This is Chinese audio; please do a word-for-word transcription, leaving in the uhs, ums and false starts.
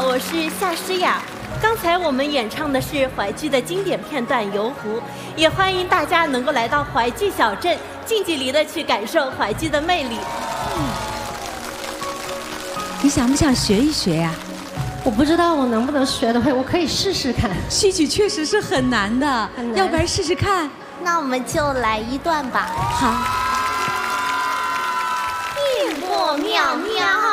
好，我是夏诗雅。刚才我们演唱的是淮剧的经典片段《游湖》，也欢迎大家能够来到淮剧小镇，近距离的去感受淮剧的魅力。嗯， 你想不想学一学呀？ 我不知道我能不能学得会，我可以试试看。 戏曲确实是很难的， 很难， 要不然试试看。 那我们就来一段吧。 好。 玉墨渺渺。